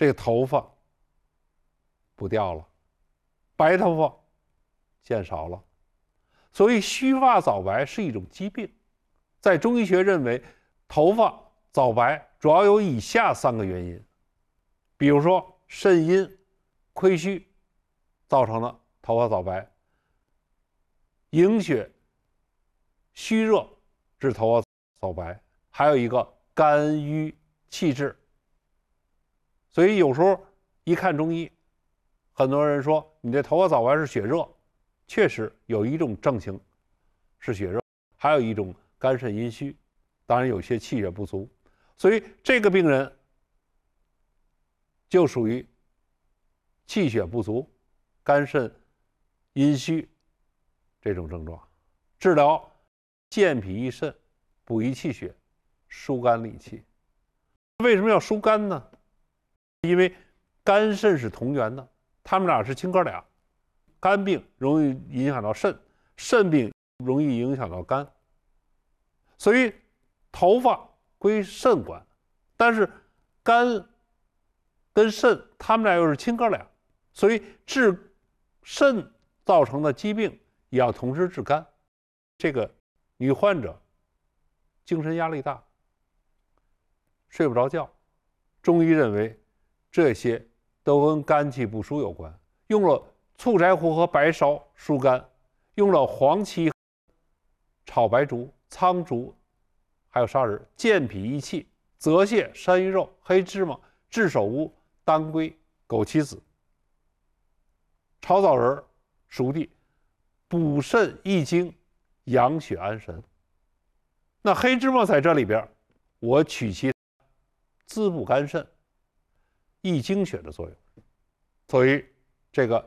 这个头发不掉了，白头发见少了。所以须发早白是一种疾病，在中医学认为，头发早白主要有以下3个原因，比如说肾阴亏虚造成的头发早白，营血虚热致头发早白，还有一个肝郁气滞。所以有时候一看中医，很多人说你这头发早白是血热，确实有一种症情是血热，还有一种肝肾阴虚，当然有些气血不足，所以这个病人就属于气血不足、肝肾阴虚这种症状。治疗健脾益肾、补益气血、疏肝理气。为什么要疏肝呢？因为肝肾是同源的，他们俩是亲哥俩。肝病容易影响到肾，肾病容易影响到肝，所以头发归肾管，但是肝跟肾他们俩又是亲哥俩，所以治肾造成的疾病也要同时治肝。这个女患者精神压力大，睡不着觉，中医认为这些都跟肝气不舒有关，用了醋柴胡和白芍疏肝，用了黄芪、炒白术、苍术，还有砂仁，健脾益气，泽泻、山芋肉、黑芝麻、炙首乌、当归、枸杞子、炒枣仁、熟地，补肾益精，养血安神。那黑芝麻在这里边，我取其滋补肝肾、益精血的作用，所以这个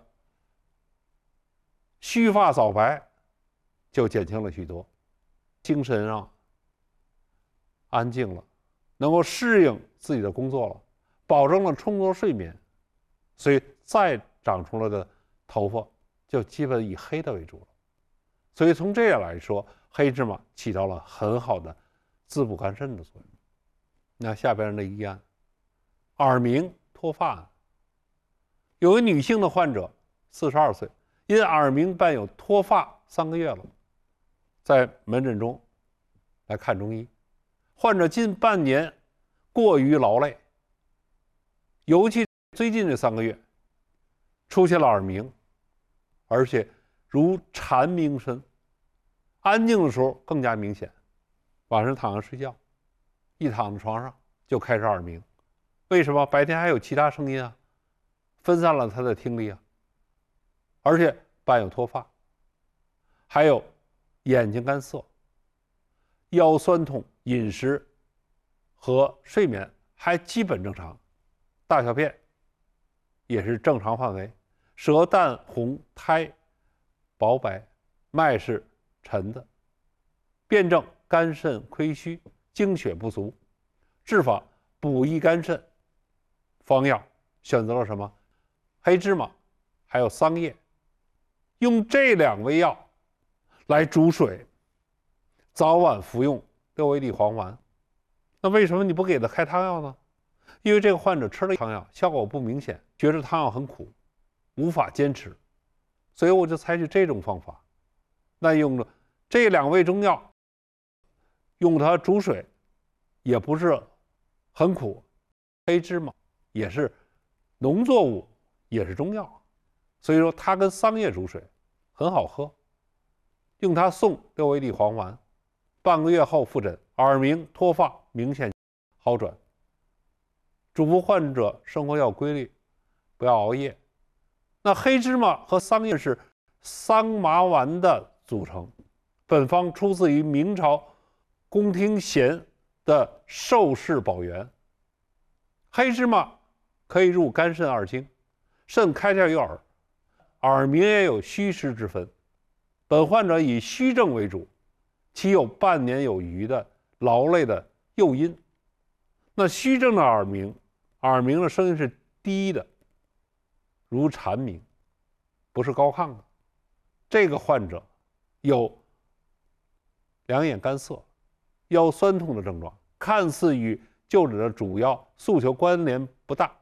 须发早白就减轻了许多，精神上安静了，能够适应自己的工作了，保证了充足睡眠，所以再长出来的头发就基本以黑的为主了。所以从这样来说，黑芝麻起到了很好的滋补肝肾的作用。那下边的一案，耳鸣脱发案，有位女性的患者，42岁，因耳鸣伴有脱发3个月了，在门诊中来看中医。患者近半年过于劳累，尤其最近这3个月出现了耳鸣，而且如蝉鸣声，安静的时候更加明显。晚上躺下睡觉，一躺在床上就开始耳鸣。为什么？白天还有其他声音啊，分散了他的听力啊，而且伴有脱发，还有眼睛干涩、腰酸痛，饮食和睡眠还基本正常，大小便也是正常范围，舌淡红苔薄白，脉是沉的，辨证肝肾亏虚，精血不足。治法补益肝肾，方药选择了什么？黑芝麻还有桑叶，用这2味药来煮水，早晚服用六味地黄丸。那为什么你不给他开汤药呢？因为这个患者吃了汤药效果不明显，觉得汤药很苦，无法坚持，所以我就采取这种方法。那用了这2味中药，用它煮水也不是很苦，黑芝麻也是农作物，也是中药，所以说它跟桑叶煮水很好喝。用它送六味地黄丸，半个月后复诊，耳鸣脱发明显好转。嘱咐患者生活要规律，不要熬夜。那黑芝麻和桑叶是桑麻丸的组成，本方出自于明朝宫廷咸的《寿氏宝源》。黑芝麻可以入肝肾2经，肾开窍于耳，耳鸣也有虚实之分。本患者以虚症为主，其有半年有余的劳累的诱因。那虚症的耳鸣，耳鸣的声音是低的，如蝉鸣，不是高亢的。这个患者有两眼干涩、腰酸痛的症状，看似与就诊的主要诉求关联不大，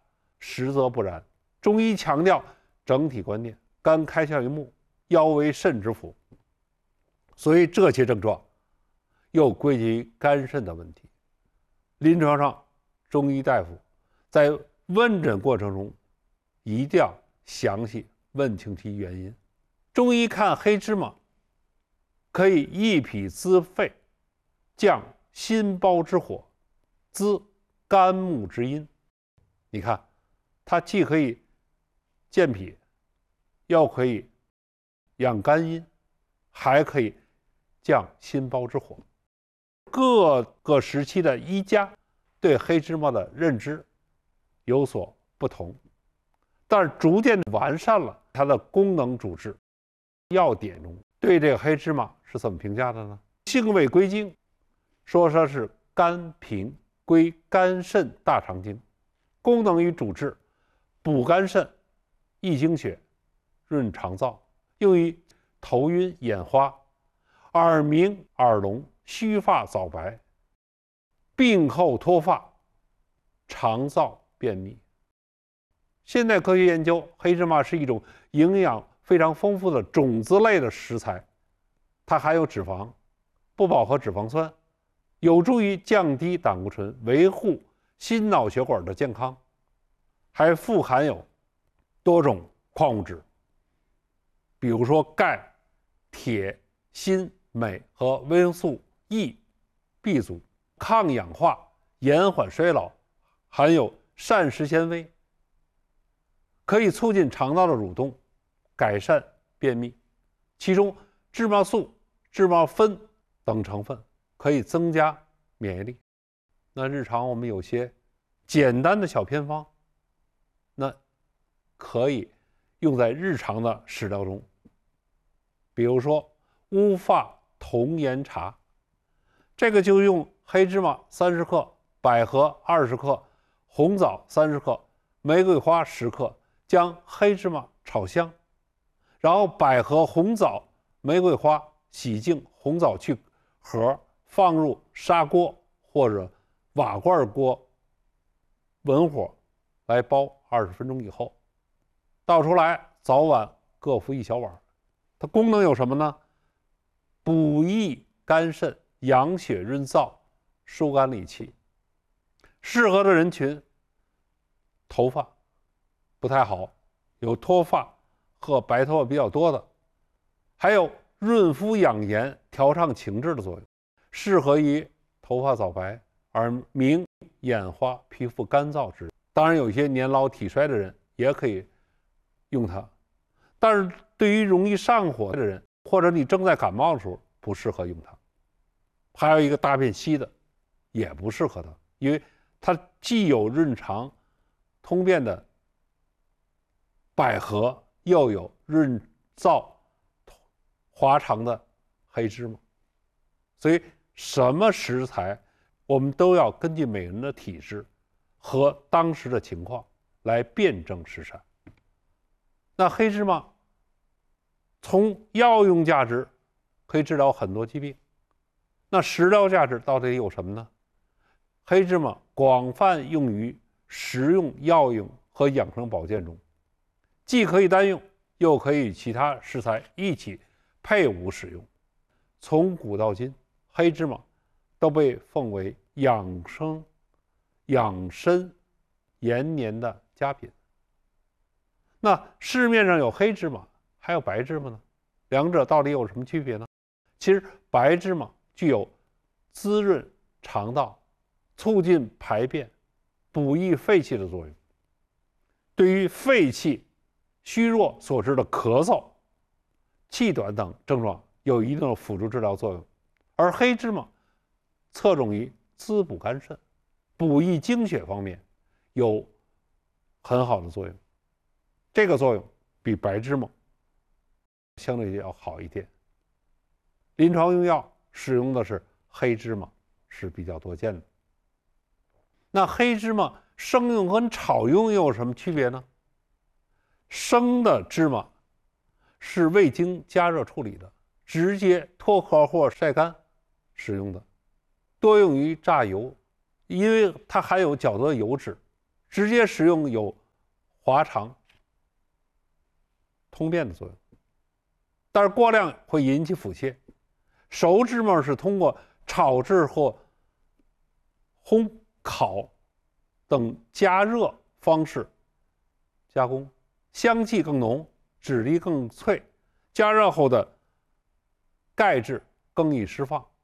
实则不然。中医强调整体观念，肝开窍于目，腰为肾之府，所以这些症状又归结于肝肾的问题。临床上，中医大夫在问诊过程中一定要详细问清其原因。中医看黑芝麻，可以益脾滋肺，降心包之火，滋肝木之阴。你看，它既可以健脾，又可以养肝阴，还可以降心包之火。各个时期的医家对黑芝麻的认知有所不同，但是逐渐完善了它的功能主治。药典中对这个黑芝麻是怎么评价的呢？性味归经，说它是肝平，归肝肾大肠经，功能与主治补肝肾、益精血、润肠燥，用于头晕眼花、耳鸣耳聋、须发早白、病后脱发、肠燥便秘。现代科学研究，黑芝麻是一种营养非常丰富的种子类的食材，它含有脂肪、不饱和脂肪酸，有助于降低胆固醇，维护心脑血管的健康，还富含有多种矿物质，比如说钙、铁、锌、镁和维生素 E、B 族，抗氧化、延缓衰老，含有膳食纤维，可以促进肠道的蠕动，改善便秘。其中芝麻素、芝麻酚等成分可以增加免疫力。那日常我们有些简单的小偏方，那可以用在日常的食疗中。比如说乌发童颜茶，这个就用黑芝麻30克、百合20克、红枣30克、玫瑰花10克，将黑芝麻炒香，然后百合、红枣、玫瑰花洗净，红枣去核，放入砂锅或者瓦罐锅，文火来煲20分钟以后，倒出来，早晚各服1小碗。它功能有什么呢？补益肝肾，养血润燥，疏肝理气。适合的人群，头发不太好，有脱发和白头发比较多的，还有润肤养颜、调畅情志的作用，适合于头发早白、耳鸣、眼花、皮肤干燥之人。当然，有一些年老体衰的人也可以用它，但是对于容易上火的人，或者你正在感冒的时候，不适合用它。还有一个大便稀的，也不适合它，因为它既有润肠通便的百合，又有润燥滑肠的黑芝麻。所以什么食材我们都要根据每个人的体质和当时的情况来辨证施产。那黑芝麻从药用价值可以治疗很多疾病，那食疗价值到底有什么呢？黑芝麻广泛用于食用、药用和养生保健中，既可以单用，又可以与其他食材一起配伍使用。从古到今，黑芝麻都被奉为养生、养身、延年的佳品。那市面上有黑芝麻，还有白芝麻呢，两者到底有什么区别呢？其实白芝麻具有滋润肠道、促进排便、补益肺气的作用，对于肺气虚弱所致的咳嗽、气短等症状有一定的辅助治疗作用。而黑芝麻侧重于滋补肝肾、补益精血方面有很好的作用，这个作用比白芝麻相对要好一点。临床用药使用的是黑芝麻是比较多见的。那黑芝麻生用和炒用又有什么区别呢？生的芝麻是未经加热处理的，直接脱壳或晒干使用的，多用于榨油，因为它含有较多的油脂，直接食用有滑肠、通便的作用。但是过量会引起腹泻。熟芝麻是通过炒制或烘烤等加热方式加工，香气更浓，质地更脆，加热后的钙质更易释放，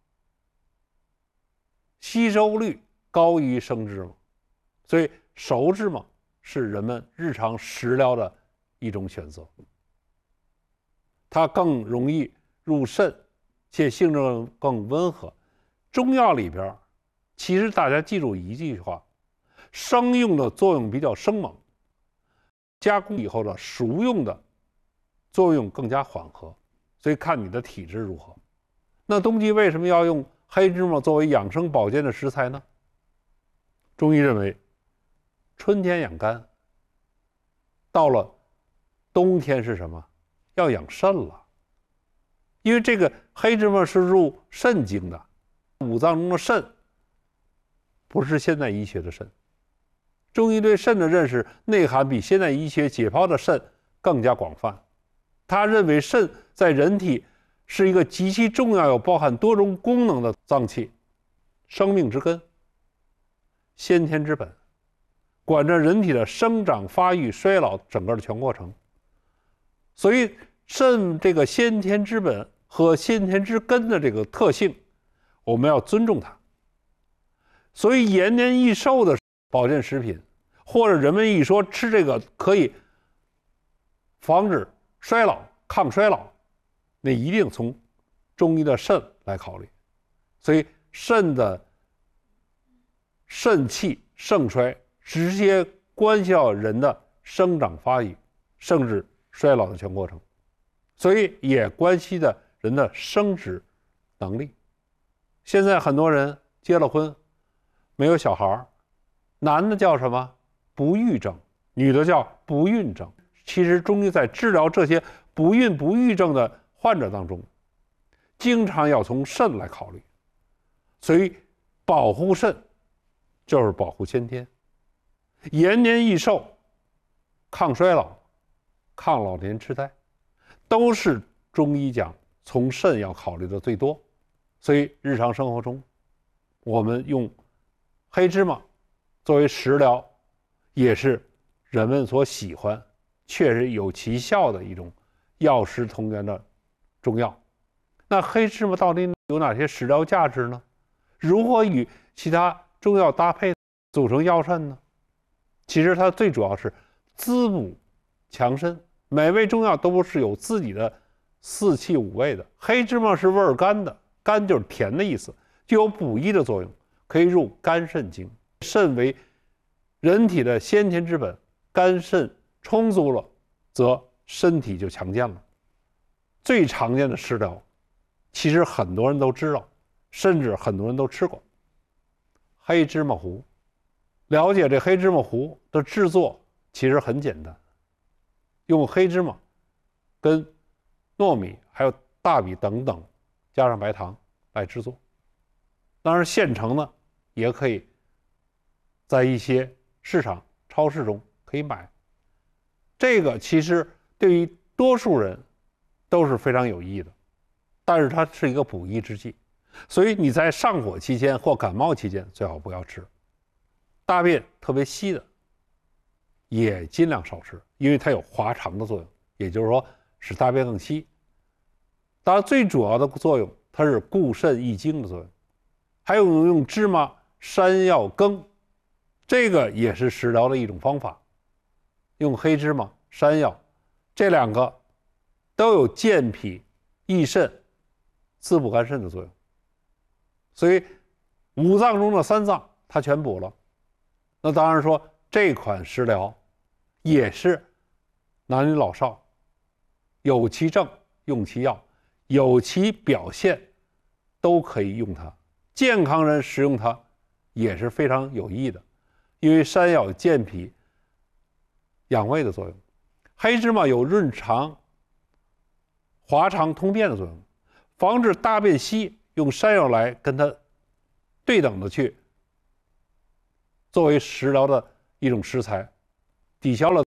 吸收率高于生芝麻，所以熟芝麻是人们日常食疗的一种选择。它更容易入肾，且性质更温和。中药里边，其实大家记住一句话：生用的作用比较生猛，加工以后的熟用的作用更加缓和，所以看你的体质如何。那冬季为什么要用黑芝麻作为养生保健的食材呢？中医认为，春天养肝，到了冬天是什么？要养肾了。因为这个黑芝麻是入肾经的，五脏中的肾不是现代医学的肾。中医对肾的认识内涵比现代医学解剖的肾更加广泛。他认为肾在人体是一个极其重要又包含多种功能的脏器，生命之根，先天之本，管着人体的生长、发育、衰老整个的全过程。所以肾这个先天之本和先天之根的这个特性，我们要尊重它。所以延年益寿的保健食品，或者人们一说吃这个可以防止衰老、抗衰老，那一定从中医的肾来考虑。所以肾的肾气盛衰直接关系到人的生长发育，甚至衰老的全过程，所以也关系着人的生殖能力。现在很多人结了婚没有小孩，男的叫什么？不育症，女的叫不孕症。其实中医在治疗这些不孕不育症的患者当中，经常要从肾来考虑。所以保护肾就是保护先天，延年益寿、抗衰老、抗老年痴呆，都是中医讲从肾要考虑的最多。所以日常生活中，我们用黑芝麻作为食疗，也是人们所喜欢、确实有奇效的一种药食同源的中药。那黑芝麻到底有哪些食疗价值呢？如何与其他中药搭配组成药膳呢？其实它最主要是滋补强身。每味中药都是有自己的四气五味的，黑芝麻是味儿甘的，甘就是甜的意思，就有补益的作用，可以入肝肾经。肾为人体的先天之本，肝肾充足了，则身体就强健了。最常见的食疗，其实很多人都知道，甚至很多人都吃过。黑芝麻糊，了解这黑芝麻糊的制作其实很简单，用黑芝麻跟糯米还有大米等等，加上白糖来制作。当然现成的也可以在一些市场超市中可以买。这个其实对于多数人都是非常有益的，但是它是一个补益之剂，所以你在上火期间或感冒期间最好不要吃。大便特别稀的也尽量少吃，因为它有滑肠的作用，也就是说使大便更稀。当然最主要的作用，它是固肾益精的作用。还有用芝麻、山药羹，这个也是食疗的一种方法。用黑芝麻、山药这两个都有健脾益肾、滋补肝肾的作用，所以五脏中的三脏它全补了。那当然说这款食疗也是男女老少有其症用其药，有其表现都可以用它。健康人食用它也是非常有益的，因为山药有健脾养胃的作用，黑芝麻有润肠、滑肠通便的作用，防止大便稀，用山药来跟它对等的去作为食疗的一种食材，抵消了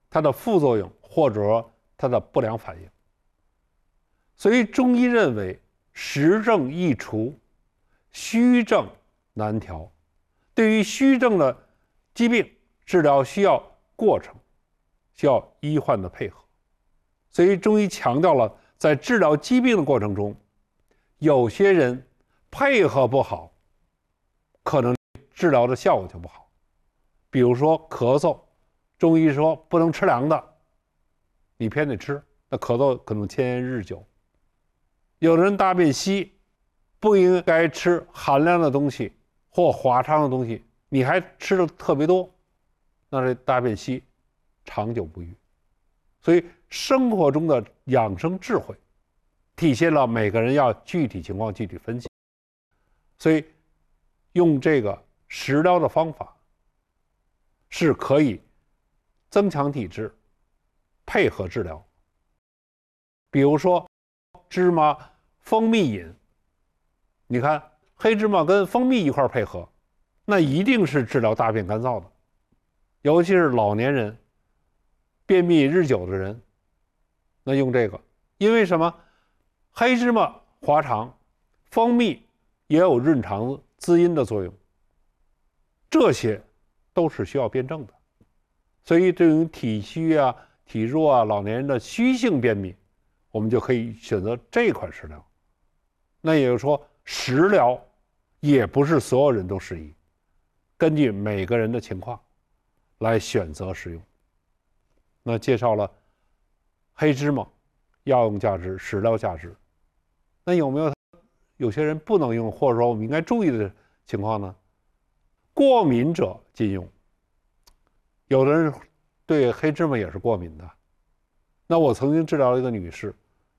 它的副作用或者说它的不良反应。所以中医认为实症易除，虚症难调。对于虚症的疾病，治疗需要过程，需要医患的配合。所以中医强调了在治疗疾病的过程中，有些人配合不好，可能治疗的效果就不好。比如说咳嗽，中医说不能吃凉的，你偏得吃，那咳嗽可能牵延日久。有人大便稀，不应该吃寒凉的东西或滑畅的东西，你还吃的特别多，那这大便稀长久不愈。所以生活中的养生智慧体现了每个人要具体情况具体分析。所以用这个食疗的方法是可以增强体质，配合治疗。比如说芝麻蜂蜜饮，你看黑芝麻跟蜂蜜一块配合，那一定是治疗大便干燥的。尤其是老年人便秘日久的人，那用这个，因为什么？黑芝麻滑肠，蜂蜜也有润肠滋阴的作用，这些都是需要辩证的。所以对于体虚啊、体弱啊、老年人的虚性便秘，我们就可以选择这款食疗。那也就是说，食疗也不是所有人都适宜，根据每个人的情况来选择使用。那介绍了黑芝麻药用价值、食疗价值，那有些人不能用，或者说我们应该注意的情况呢？过敏者禁用。有的人对黑芝麻也是过敏的。那我曾经治疗一个女士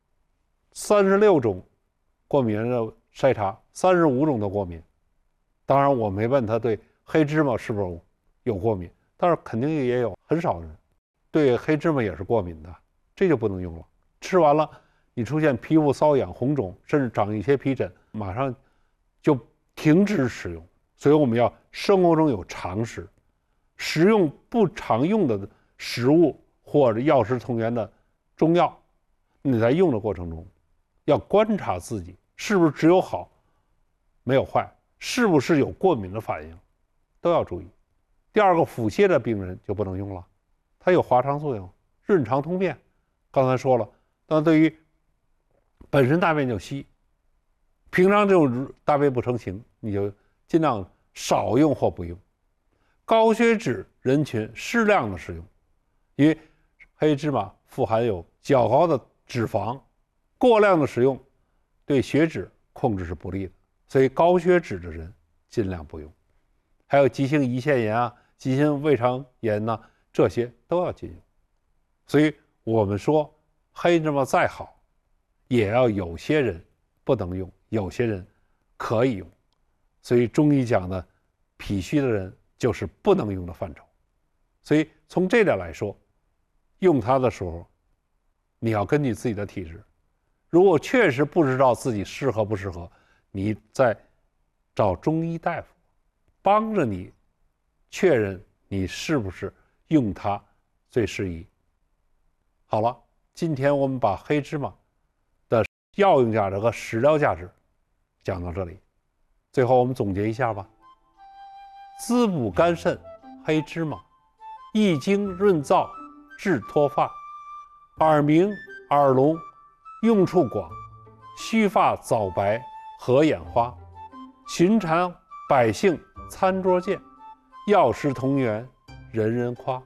，36种过敏原的筛查，35种的过敏。当然我没问她对黑芝麻是不是有过敏，但是肯定也有很少人对黑芝麻也是过敏的，这就不能用了。吃完了你出现皮肤瘙痒、红肿，甚至长一些皮疹，马上就停止使用。所以我们要生活中有常识，食用不常用的食物或者药食同源的中药，你在用的过程中要观察自己是不是只有好没有坏，是不是有过敏的反应，都要注意。第二个，腹泻的病人就不能用了，它有滑肠作用，润肠通便。刚才说了，但对于本身大便就稀，平常这种大便不成形，你就尽量少用或不用。高血脂人群适量的使用，因为黑芝麻富含有较高的脂肪，过量的使用对血脂控制是不利的，所以高血脂的人尽量不用。还有急性胰腺炎啊、急性胃肠炎呐，这些都要禁用。所以我们说黑芝麻再好，也要有些人不能用，有些人可以用。所以中医讲的脾虚的人就是不能用的范畴。所以从这点来说，用它的时候你要根据自己的体质，如果确实不知道自己适合不适合，你再找中医大夫帮着你确认你是不是用它最适宜。好了，今天我们把黑芝麻的药用价值和食疗价值讲到这里。最后我们总结一下吧。滋补肝肾，黑芝麻，益精润燥，治脱发，耳鸣耳聋，用处广，须发早白，合眼花，寻常百姓餐桌见，药食同源，人人夸。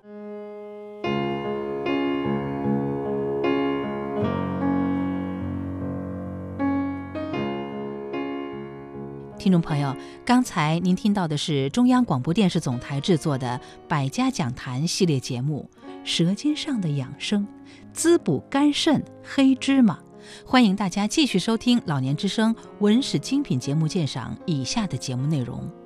听众朋友，刚才您听到的是中央广播电视总台制作的百家讲坛系列节目《舌尖上的养生》，滋补肝肾黑芝麻。欢迎大家继续收听老年之声文史精品节目鉴赏以下的节目内容。